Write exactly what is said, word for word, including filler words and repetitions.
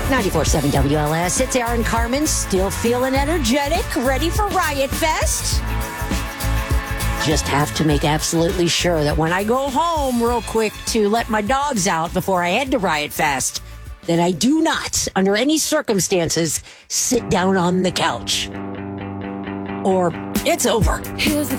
ninety-four point seven W L S. It's Aaron Carmen, still feeling energetic, ready for Riot Fest. Just have to make absolutely sure that when I go home real quick to let my dogs out before I head to Riot Fest, that I do not, under any circumstances, sit down on the couch. Or it's over. Here's the